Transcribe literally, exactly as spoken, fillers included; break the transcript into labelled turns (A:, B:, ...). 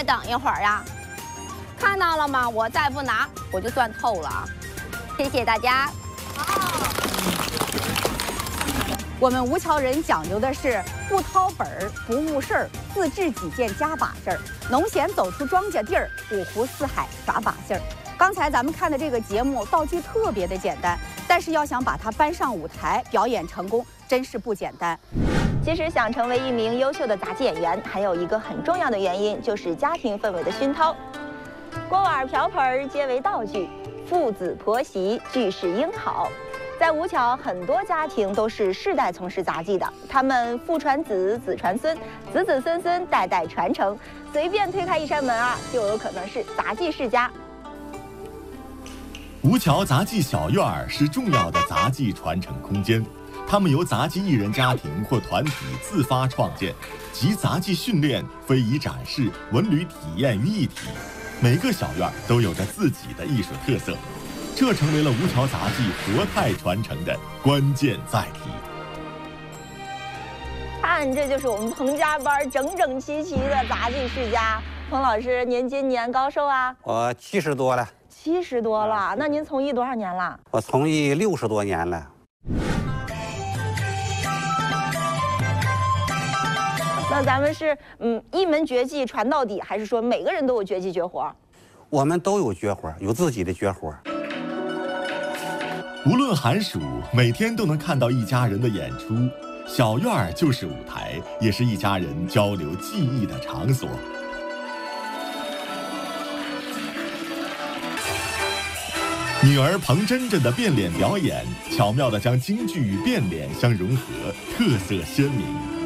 A: 等一会儿呀。看到了吗？我再不拿，我就算透了啊！谢谢大家。
B: 我们吴桥人讲究的是不掏本儿、不误事儿，自制己见加把劲儿，农闲走出庄稼地儿，五湖四海耍把劲儿。刚才咱们看的这个节目，道具特别的简单，但是要想把它搬上舞台表演成功，真是不简单。
C: 其实想成为一名优秀的杂技演员，还有一个很重要的原因，就是家庭氛围的熏陶。锅碗瓢盆皆为道具，父子婆媳俱是英好。在吴桥，很多家庭都是世代从事杂技的，他们父传子，子传孙，子子孙孙代代传承。随便推开一扇门啊，就有可能是杂技世家。
D: 吴桥杂技小院儿是重要的杂技传承空间，他们由杂技艺人家庭或团体自发创建，集杂技训练、非遗展示、文旅体验于一体。每个小院都有着自己的艺术特色，这成为了吴桥杂技活态传承的关键载体。
C: 看，这就是我们彭家班整整齐齐的杂技世家。彭老师，您今年高寿啊？
E: 我七十多了。
C: 七十多了，那您从艺多少年了？
E: 我从艺六十多年了。
C: 那咱们是嗯一门绝技传到底，还是说每个人都有绝技绝活？
E: 我们都有绝活，有自己的绝活。
D: 无论寒暑，每天都能看到一家人的演出。小院儿就是舞台，也是一家人交流技艺的场所。女儿彭真真的变脸表演，巧妙地将京剧与变脸相融合，特色鲜明。